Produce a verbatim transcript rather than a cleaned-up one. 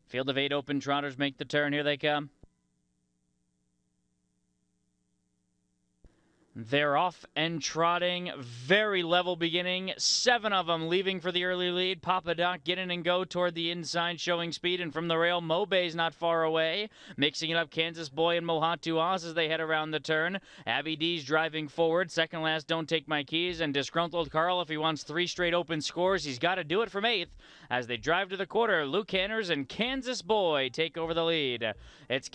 Field of eight open trotters make the turn. Here they come. They're off and trotting. Very level beginning. Seven of them leaving for the early lead. Papa Doc getting and go toward the inside, showing speed. And from the rail, Mobay's not far away. Mixing it up, Kansas Boy and Mohatu Oz as they head around the turn. Abby D's driving forward. Second last, Don't Take My Keys. And Disgruntled Carl, if he wants three straight open scores, he's got to do it from eighth. As they drive to the quarter, Luke Hanners and Kansas Boy take over the lead. It's